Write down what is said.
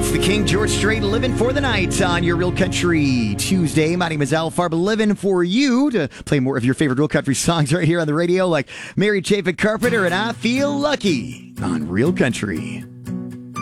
It's the King George Strait living for the night on your Real Country Tuesday. My name is Al Farber, living for you to play more of your favorite Real Country songs right here on the radio, like Mary Chapin Carpenter and I Feel Lucky on Real Country.